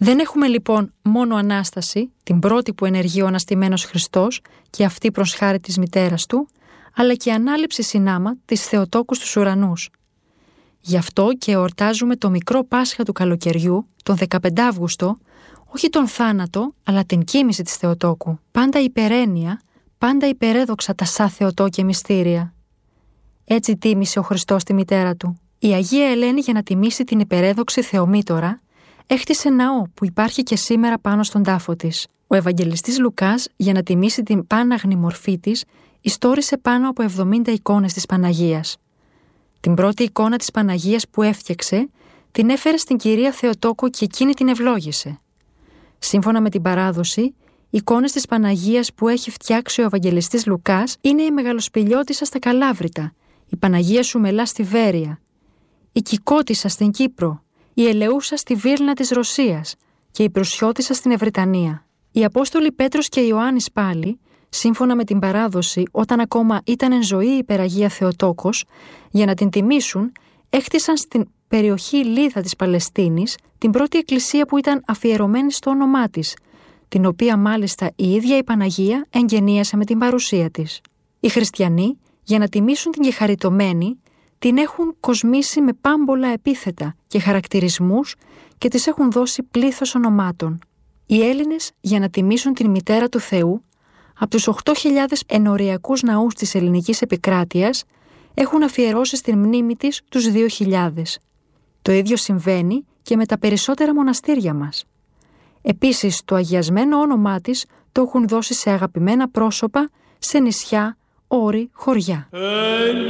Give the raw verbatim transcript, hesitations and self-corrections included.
Δεν έχουμε λοιπόν μόνο Ανάσταση, την πρώτη που ενεργεί ο αναστημένος Χριστός και αυτή προς χάρη της μητέρας του, αλλά και ανάληψη συνάμα της Θεοτόκου στους ουρανούς. Γι' αυτό και εορτάζουμε το μικρό Πάσχα του καλοκαιριού, τον δεκαπέντε Αυγούστου, όχι τον θάνατο, αλλά την κοίμηση της Θεοτόκου. Πάντα υπερένεια, πάντα υπερέδοξα τα σα Θεοτόκια μυστήρια. Έτσι τίμησε ο Χριστός τη μητέρα του. Η Αγία Ελένη, για να τιμήσει την υπερέδοξη Θεομήτωρα, έχτισε ναό που υπάρχει και σήμερα πάνω στον τάφο της. Ο Ευαγγελιστής Λουκάς, για να τιμήσει την πάναγνη μορφή της, ιστόρισε πάνω από εβδομήντα εικόνες της Παναγίας. Την πρώτη εικόνα της Παναγίας που έφτιαξε, την έφερε στην Κυρία Θεοτόκο και εκείνη την ευλόγησε. Σύμφωνα με την παράδοση, οι εικόνες της Παναγίας που έχει φτιάξει ο Ευαγγελιστής Λουκάς είναι η Μεγαλοσπηλιώτισσα στα Καλάβρητα, η Παναγία Σουμελά στη Βέρεια, η Κικώτισσα στην Κύπρο, η Ελεούσα στη Βίρνα της Ρωσίας και η Προυσιώτισσα στην Ευρυτανία. Οι Απόστολοι Πέτρος και Ιωάννης πάλι, σύμφωνα με την παράδοση, όταν ακόμα ήταν εν ζωή η Υπεραγία Θεοτόκος, για να την τιμήσουν, έχτισαν στην περιοχή Λίδα της Παλαιστίνης την πρώτη εκκλησία που ήταν αφιερωμένη στο όνομά της, την οποία μάλιστα η ίδια η Παναγία εγγενίασε με την παρουσία της. Οι χριστιανοί, για να τιμήσουν την γεχαριτωμένη, την έχουν κοσμήσει με πάμπολα επίθετα και χαρακτηρισμούς και της έχουν δώσει πλήθος ονομάτων. Οι Έλληνες, για να τιμήσουν την μητέρα του Θεού, από τους οκτώ χιλιάδες ενοριακούς ναούς της ελληνικής επικράτειας, έχουν αφιερώσει στην μνήμη της τους δύο χιλιάδες. Το ίδιο συμβαίνει και με τα περισσότερα μοναστήρια μας. Επίσης, το αγιασμένο όνομά της το έχουν δώσει σε αγαπημένα πρόσωπα, σε νησιά, όρη, χωριά.